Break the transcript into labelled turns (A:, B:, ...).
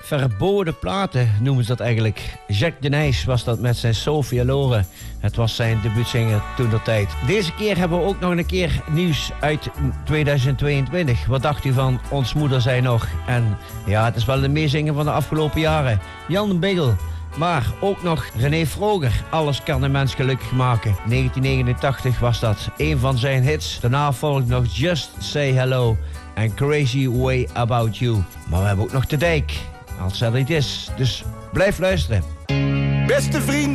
A: verboden platen noemen ze dat eigenlijk. Jacques de Nys was dat met zijn Sophia Loren. Het was zijn debuutzinger toen der tijd. Deze keer hebben we ook nog een keer nieuws uit 2022. Wat dacht u van Ons Moeder zei nog? En ja, het is wel de meezinger van de afgelopen jaren. Jan de Biggel. Maar ook nog René Vroger. Alles kan een mens gelukkig maken. 1989 was dat een van zijn hits. Daarna volgt nog Just Say Hello en Crazy Way About You. Maar we hebben ook nog De Dijk. Als dat niet is. Dus blijf luisteren.
B: Beste vrienden.